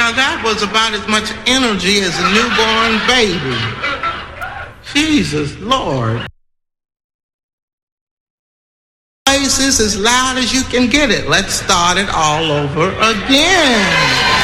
Now that was about as much energy as a newborn baby. Jesus, Lord. Voices as loud as you can get it. Let's start it all over again.